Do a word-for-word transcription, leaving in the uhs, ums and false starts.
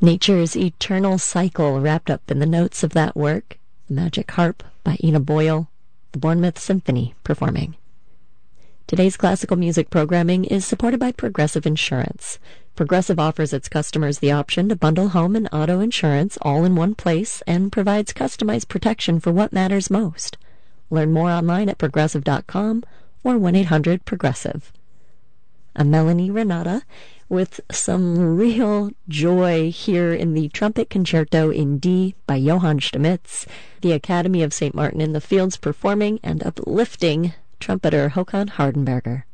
Nature's eternal cycle wrapped up in the notes of that work, The Magic Harp by Ina Boyle, the Bournemouth Symphony performing. Today's classical music programming is supported by Progressive Insurance. Progressive offers its customers the option to bundle home and auto insurance all in one place and provides customized protection for what matters most. Learn more online at progressive dot com or one eight hundred progressive. I'm Melanie Renata with some real joy here in the Trumpet Concerto in D by Johann Stamitz, the Academy of Saint Martin in the Fields performing and uplifting trumpeter Håkan Hardenberger.